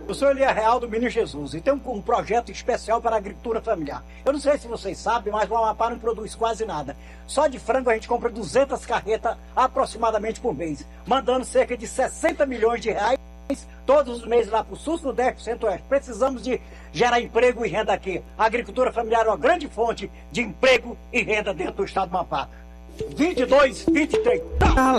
Eu sou Elia Real do Menino Jesus e tenho um projeto especial para a agricultura familiar. Eu não sei se vocês sabem, mas o Amapá não produz quase nada. Só de frango a gente compra 200 carretas aproximadamente por mês, mandando cerca de 60 milhões de reais todos os meses lá para o Sul, Sudeste, Centro-Oeste. Precisamos de gerar emprego e renda aqui. A agricultura familiar é uma grande fonte de emprego e renda dentro do estado do Amapá. 22, 23.